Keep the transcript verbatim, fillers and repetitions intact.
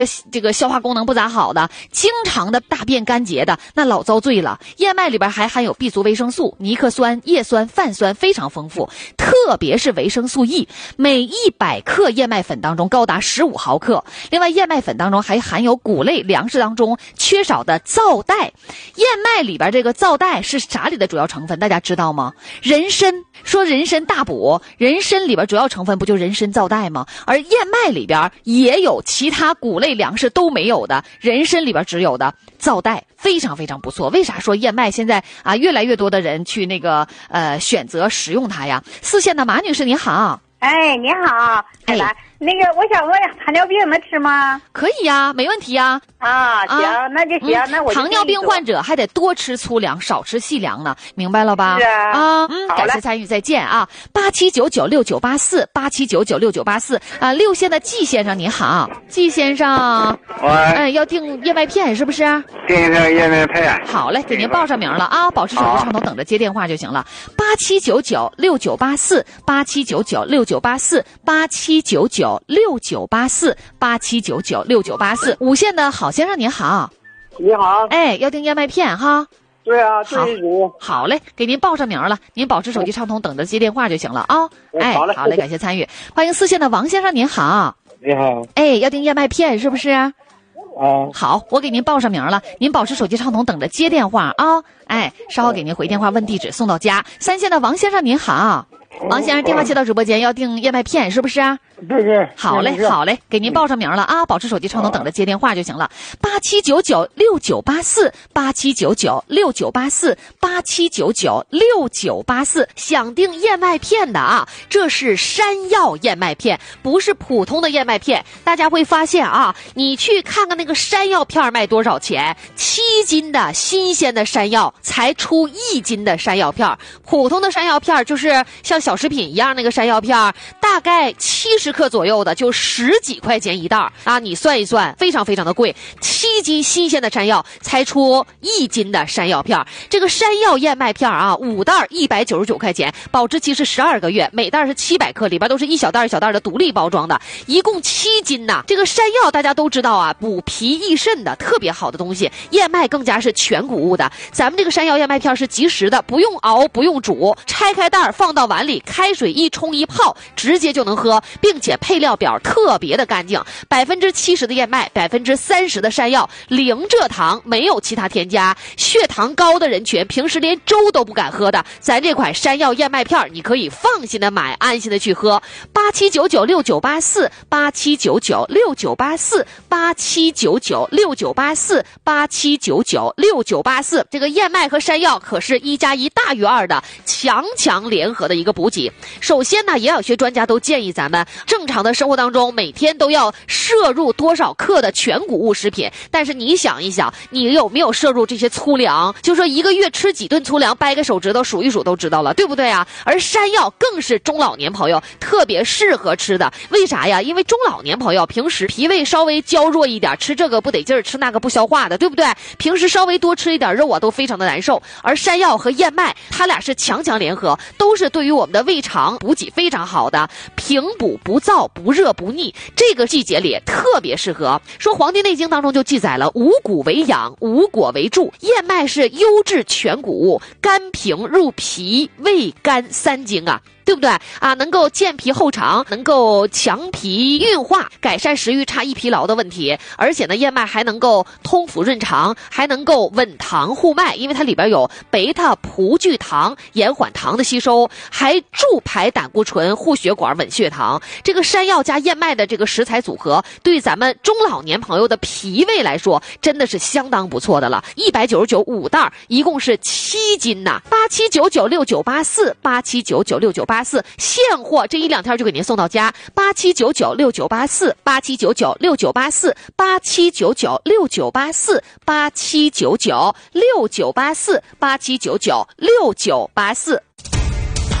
这个消化功能不咋好的，经常的大便干结的，那老遭罪了。燕麦里边还含有 B 族维生素、尼克酸、叶酸、泛酸非常丰富，特别是维生素 E， 每一百克燕麦粉当中高达十五毫克。另外，燕麦粉当中还含有谷类粮食当中缺少的皂带。燕麦里边这个皂带是啥里的主要成分？大家知道吗？人参，说人参大补，人参里边主要成分不就人参皂带吗？而燕麦里边也有其他谷类粮食都没有的，人参里边只有的皂带，非常非常不错。为啥说燕麦现在啊越来越多的人去那个呃选择使用它呀？四县的马女士你好。 哎，你好， 哎， 那个我想问，糖尿病能吃吗？ 可以呀，没问题呀。 啊，行，啊、那就行，嗯、那我就糖尿病患者还得多吃粗粮，少吃细粮呢，明白了吧？ 是啊， 啊，嗯，感谢参与，再见啊！八七九九六九八四，八七九九六九八四啊，六县的季先生你好，季先生， 喂， 嗯，要订燕麦片是不是？ 订一个燕麦片。 好嘞，给您报上名了啊，保持手机畅通，等着接电话就行了。八七九九六九八四，八七九九六九八四，八七九九六九八四，八七九九六九八四。五县的好先生您好。 你好。 哎，要订燕麦片哈。 对啊，对主。 好嘞，给您报上名了，您保持手机畅通，等着接电话就行了啊。哎，好嘞，好嘞，感谢参与。欢迎四县的王先生您好。 你好。 哎，要订燕麦片是不是？ 啊， 好，我给您报上名了，您保持手机畅通，等着接电话啊。哎，稍后给您回电话问地址，送到家。三县的王先生您好。王先生，电话接到直播间，要订燕麦片是不是？ 对对。 好嘞，好嘞，给您报上名了啊，保持手机畅通，等着接电话就行了。八七九九六九八四，八七九九六九八四，八七九九六九八四。想订燕麦片的啊，这是山药燕麦片，不是普通的燕麦片。大家会发现啊，你去看看那个山药片卖多少钱？七斤的新鲜的山药才出一斤的山药片，普通的山药片就是像小食品一样那个山药片，大概七十克左右的就十几块钱一袋啊，你算一算，非常非常的贵。七斤新鲜的山药才出一斤的山药片，这个山药燕麦片啊，五袋一百九十九块钱，保质期是十二个月，每袋是七百克，里边都是一小袋一小袋的独立包装的，一共七斤呐。这个山药大家都知道啊，补脾益肾的特别好的东西，燕麦更加是全谷物的。咱们这个山药燕麦片是即食的，不用熬，不用煮，拆开袋放到碗里，开水一冲一泡，直接就能喝，并且配料表特别的干净，百分之七十的燕麦，百分之三十的山药，零蔗糖，没有其他添加。血糖高的人群平时连粥都不敢喝的，咱这款山药燕麦片你可以放心的买，安心的去喝。八七九九六九八四，八七九九六九八四，八七九九六九八四，八七九九六九八四。这个燕麦和山药可是一加一大于二的强强联合的一个补给。首先呢，营养学专家都建议咱们正常的生活当中每天都要摄入多少克的全谷物食品，但是你想一想，你有没有摄入这些粗粮？就说一个月吃几顿粗粮，掰个手指头数一数都知道了，对不对啊？而山药更是中老年朋友特别适合吃的，为啥呀？因为中老年朋友平时脾胃稍微娇弱一点，吃这个不得劲儿，吃那个不消化的，对不对？平时稍微多吃一点肉啊，都非常的难受。而山药和燕麦，它俩是强强联合，都是对于我们的胃肠补给非常好的，平补不燥不热不腻，这个季节里特别适合。说《黄帝内经》当中就记载了，五谷为养，五果为助。燕麦是优质全谷物，甘平入脾胃肝三经啊，对不对啊？能够健脾厚肠，能够强脾运化，改善食欲差异疲劳的问题。而且呢，燕麦还能够通腑润肠，还能够稳糖护脉，因为它里边有贝塔葡聚糖，延缓糖的吸收，还助排胆固醇，护血管，稳血糖。这个山药加燕麦的这个食材组合，对咱们中老年朋友的脾胃来说，真的是相当不错的了。一百九十九五袋，一共是七斤呐。八七九九六九八四，八七九九六九八四，现货这一两天就给您送到家。八七九九六九八四，八七九九六九八四，八七九九六九八四，八七九九六九八四，八七九九六九八四。